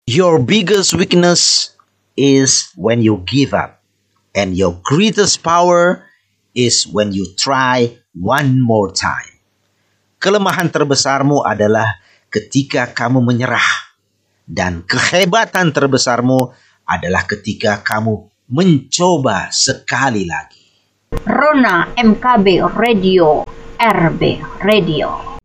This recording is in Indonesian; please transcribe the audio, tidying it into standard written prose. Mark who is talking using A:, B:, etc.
A: Your biggest weakness is when you give up. And your greatest power is when you try one more time. Kelemahan terbesarmu adalah ketika kamu menyerah. Dan kehebatan terbesarmu adalah ketika kamu mencoba sekali lagi.
B: Rona MKB Radio, RB Radio.